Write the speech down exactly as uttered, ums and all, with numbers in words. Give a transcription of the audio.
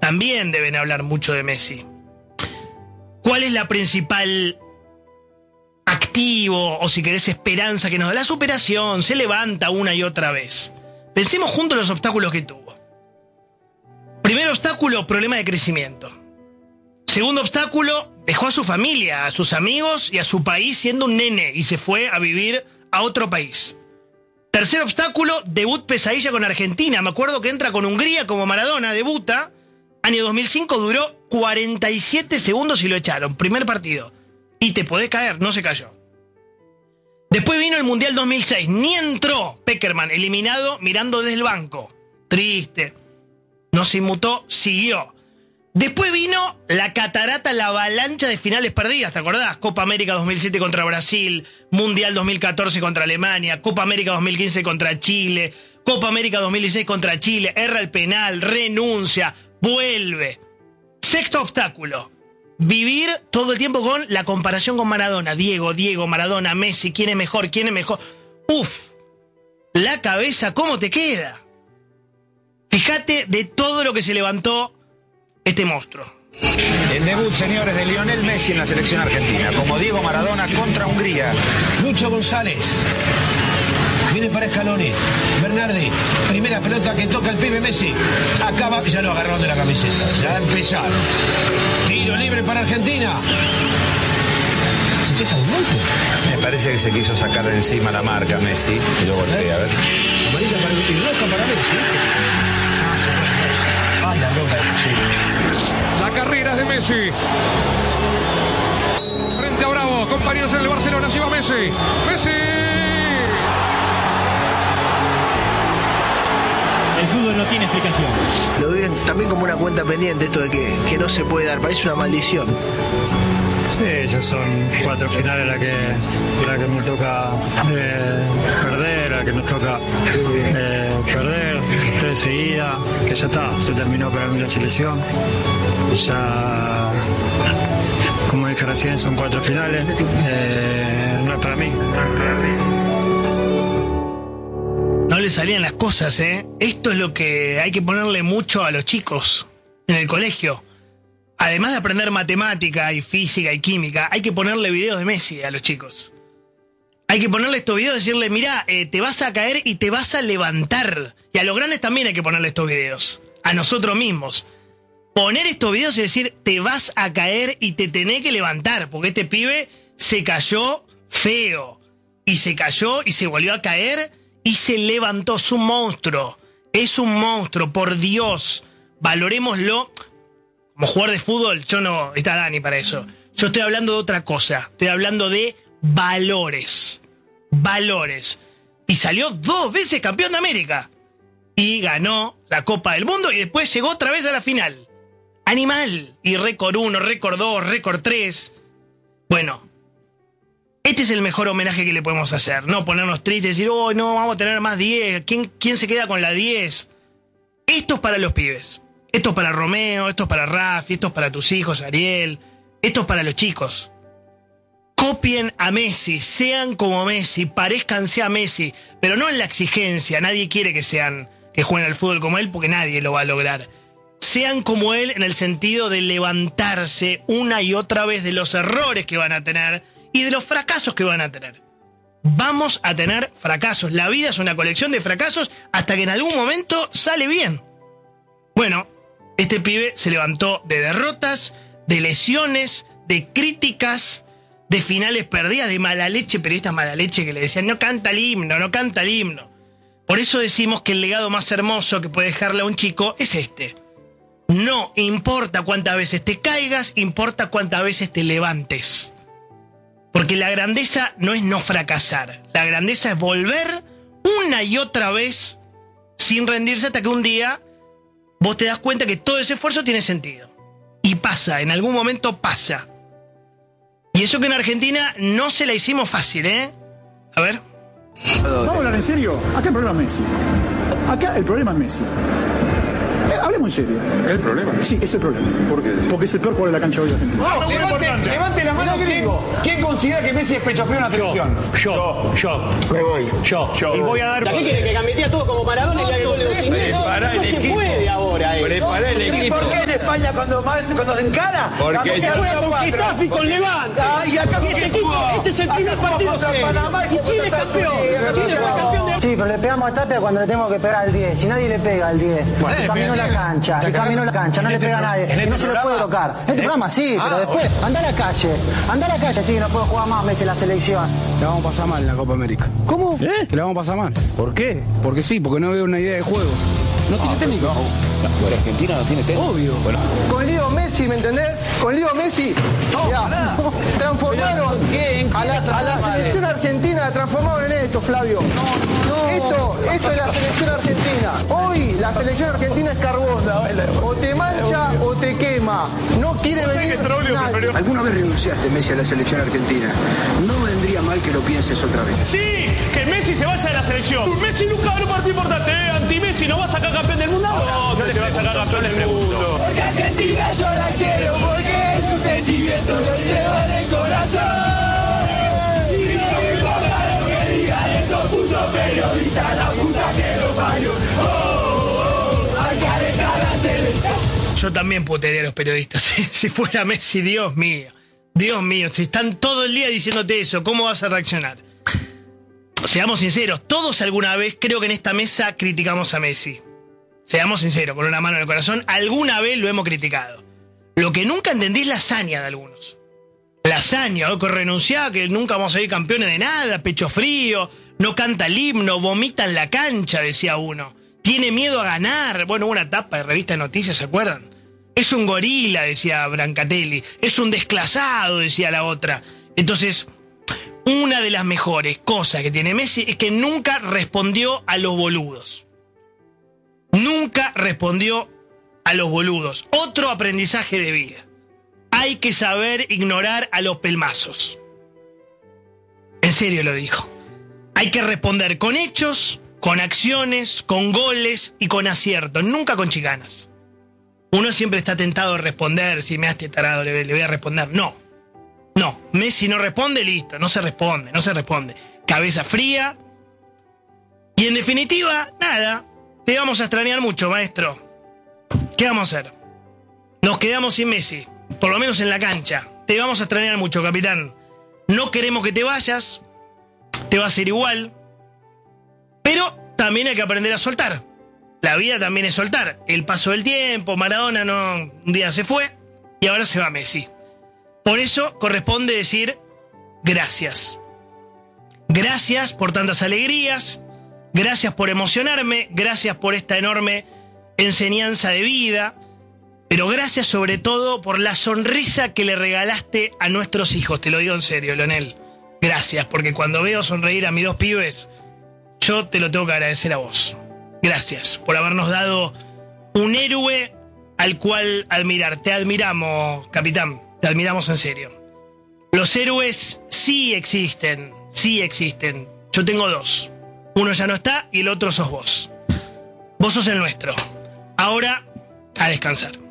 también deben hablar mucho de Messi. ¿Cuál es la principal activo, o si querés esperanza que nos da? La superación, se levanta una y otra vez. Pensemos juntos los obstáculos que tuvo. Primer obstáculo, problema de crecimiento. Segundo obstáculo, dejó a su familia, a sus amigos y a su país siendo un nene y se fue a vivir a otro país. Tercer obstáculo, debut pesadilla con Argentina. Me acuerdo que entra con Hungría como Maradona, debuta. Año dos mil cinco, duró cuarenta y siete segundos y lo echaron. Primer partido. Y te podés caer, no se cayó. Después vino el Mundial dos mil seis. Ni entró Pekerman, eliminado mirando desde el banco. Triste. No se inmutó, siguió. Después vino la catarata, la avalancha de finales perdidas, ¿te acordás? Copa América dos mil siete contra Brasil, Mundial dos mil catorce contra Alemania, Copa América dos mil quince contra Chile, Copa América dos mil dieciséis contra Chile, erra el penal, renuncia, vuelve. Sexto obstáculo, vivir todo el tiempo con la comparación con Maradona. Diego, Diego, Maradona, Messi, ¿quién es mejor? ¿Quién es mejor? Uf, la cabeza, ¿cómo te queda? Fíjate de todo lo que se levantó este monstruo. El debut, señores, de Lionel Messi en la selección argentina, como Diego Maradona contra Hungría. Lucho González. Viene para Scaloni. Bernardi. Primera pelota que toca el pibe Messi. Acá va, ya lo agarraron de la camiseta. Ya empezaron. Tiro libre para Argentina. ¿Se queja de un golpe? Me parece que se quiso sacar de encima la marca Messi y lo golpea, a ver. Amarilla para y roja para Messi. Ah, la roja, sí. La carrera es de Messi. Frente a Bravo, compañeros en el Barcelona, lleva Messi. ¡Messi! El fútbol no tiene explicación. Lo viven también como una cuenta pendiente, esto de que, que no se puede dar, parece una maldición. Sí, ya son cuatro finales las que, la que me toca eh, perder, la que nos toca eh, perder, tres seguidas, que ya está, se terminó para mí la selección. Ya, como dije recién, son cuatro finales, eh, no es para mí. No le salían las cosas, ¿eh? Esto es lo que hay que ponerle mucho a los chicos en el colegio. Además de aprender matemática y física y química, hay que ponerle videos de Messi a los chicos. Hay que ponerle estos videos y decirle, mirá, eh, te vas a caer y te vas a levantar. Y a los grandes también hay que ponerle estos videos. A nosotros mismos. Poner estos videos y decir, te vas a caer y te tenés que levantar. Porque este pibe se cayó feo. Y se cayó y se volvió a caer y se levantó. Es un monstruo. Es un monstruo, por Dios. Valorémoslo. Como jugador de fútbol, yo no... Está Dani para eso. Yo estoy hablando de otra cosa. Estoy hablando de valores. Valores. Y salió dos veces campeón de América. Y ganó la Copa del Mundo y después llegó otra vez a la final. Animal. Y récord uno, récord dos, récord tres. Bueno, este es el mejor homenaje que le podemos hacer. No ponernos tristes y decir, oh, no, vamos a tener más diez. ¿Quién, quién se queda con la diez? Esto es para los pibes. Esto es para Romeo, esto es para Rafi, esto es para tus hijos, Ariel. Esto es para los chicos. Copien a Messi, sean como Messi, parezcanse a Messi, pero no en la exigencia. Nadie quiere que sean, que jueguen al fútbol como él, porque nadie lo va a lograr. Sean como él en el sentido de levantarse una y otra vez de los errores que van a tener y de los fracasos que van a tener. Vamos a tener fracasos. La vida es una colección de fracasos hasta que en algún momento sale bien. Bueno, este pibe se levantó de derrotas, de lesiones, de críticas, de finales perdidas, de mala leche, periodistas mala leche que le decían, no canta el himno, no canta el himno. Por eso decimos que el legado más hermoso que puede dejarle a un chico es este. No importa cuántas veces te caigas, importa cuántas veces te levantes. Porque la grandeza no es no fracasar. La grandeza es volver una y otra vez sin rendirse hasta que un día vos te das cuenta que todo ese esfuerzo tiene sentido. Y pasa, en algún momento pasa. Y eso que en Argentina no se la hicimos fácil, ¿eh? A ver. Vamos a hablar en serio. Acá el problema es Messi. Acá el problema es Messi. Eh, hablemos en serio. ¿Es el problema? Sí, es el problema. ¿Por qué? Porque es el peor jugador de la cancha hoy de Argentina. No, levante, levante la mano. ¿Quién, ¿Quién considera que Messi es pecho frío en la selección? Yo, yo, Me voy. yo. Yo. Y voy a dar. ¿Qué quiere que cambie todo como Maradona y le haga el gol de dos ingleses? Prepará el No se equipo. puede ahora. eh. Prepará el equipo. ¿Por qué en España cuando, cuando se encara? Porque se Juega con Getafe y con Levante. Ah, y acá Y este equipo, este es el primer partido serio. Y Chile es campeón. Chile fue campeón de... Sí, pero le pegamos a Tapia cuando le tenemos que pegar al diez. Si nadie le pega al diez, y caminó la cancha, y caminó la cancha, no le pega a nadie, y no se le puede tocar. En este programa sí, pero después, anda a la calle, anda a la calle, sí, no puede jugar más Messi en la selección. Le vamos a pasar mal en la Copa América. ¿Cómo? ¿Eh? Le vamos a pasar mal. ¿Por qué? Porque sí, porque no veo una idea de juego. No tiene técnico. Pero Argentina no tiene técnico. Obvio. Bueno. Con Leo Messi, ¿me entendés? Con Leo Messi, mirá, transformaron a la, a la selección argentina, la transformaron en esto, Flavio. Esto, esto es la selección argentina. Hoy la selección argentina es carbón. O te mancha o te quema. No quiere venir nadie. ¿Alguna vez renunciaste, Messi, a la selección argentina? No vendría mal que lo pienses otra vez. Sí, que Messi se vaya de la selección. Messi nunca ganó un partido importante, ¿eh? Anti-Messi, ¿no va a sacar campeón del mundo? No, yo le va a sacar campeón del mundo. Porque Argentina yo la quiero, porque es un sentimiento que lleva en el corazón. Y no me importa lo que digan esos putos periodistas, la puta que lo parió. Oh, oh, oh, hay que alejar la selección. Yo también putearía a los periodistas. Si fuera Messi, Dios mío. Dios mío, si están todo el día diciéndote eso, ¿cómo vas a reaccionar? Seamos sinceros, todos alguna vez, creo que en esta mesa criticamos a Messi. Seamos sinceros, con una mano en el corazón, alguna vez lo hemos criticado. Lo que nunca entendí es la hazaña de algunos. La hazaña, ¿no? Que renunciaba, que nunca vamos a ser campeones de nada, pecho frío, no canta el himno, vomita en la cancha, decía uno. Tiene miedo a ganar. Bueno, una tapa de revista de noticias, ¿se acuerdan? Es un gorila, decía Brancatelli. Es un desclasado, decía la otra. Entonces, una de las mejores cosas que tiene Messi es que nunca respondió a los boludos. Nunca respondió a los boludos. Otro aprendizaje de vida. Hay que saber ignorar a los pelmazos. En serio lo dijo. Hay que responder con hechos, con acciones, con goles y con aciertos. Nunca con chicanas. Uno siempre está tentado a responder. Si me has tarado, le, le voy a responder. No. No. Messi no responde, listo. No se responde, no se responde. Cabeza fría. Y en definitiva, nada. Te vamos a extrañar mucho, maestro. ¿Qué vamos a hacer? Nos quedamos sin Messi. Por lo menos en la cancha. Te vamos a extrañar mucho, capitán. No queremos que te vayas. Te va a ser igual. Pero también hay que aprender a soltar. La vida también es soltar. El paso del tiempo, Maradona no, un día se fue y ahora se va Messi. Por eso corresponde decir gracias. Gracias por tantas alegrías. Gracias por emocionarme. Gracias por esta enorme enseñanza de vida. Pero gracias sobre todo por la sonrisa que le regalaste a nuestros hijos. Te lo digo en serio, Leonel. Gracias, porque cuando veo sonreír a mis dos pibes, yo te lo tengo que agradecer a vos. Gracias por habernos dado un héroe al cual admirar. Te admiramos, capitán. Te admiramos en serio. Los héroes sí existen. Sí existen. Yo tengo dos. Uno ya no está y el otro sos vos. Vos sos el nuestro. Ahora, a descansar.